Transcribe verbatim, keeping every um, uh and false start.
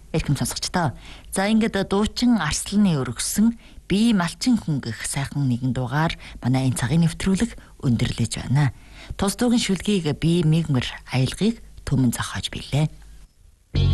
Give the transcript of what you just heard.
Эрхэм сонсогчдоо. За ингээд дуучин Арсланы өргөсөн би малчин хүн гэх сайхан нэгэн дугаар манай энэ цагийн нэвтрүүлэг өндөрлөж байна. Тус дуугийн шүлгийг би Мигмэр аялгыг төмөн зохиож билээ.